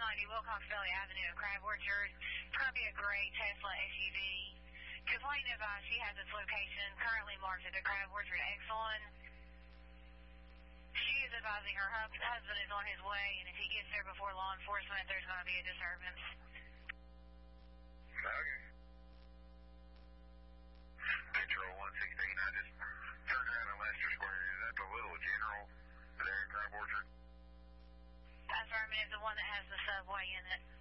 290 Wilcox-Valley Avenue in Crab Orchard. It's going to be a gray Tesla SUV. Complaint advised she has its location currently marked at the Crab Orchard Exxon. She is advising her husband is on his way, and if he gets there before law enforcement, there's going to be a disturbance. Okay. Control 116, I just turned around on Lester Square. Is that the little general there in Crab Orchard? That's right, it's the one that has the subway in it.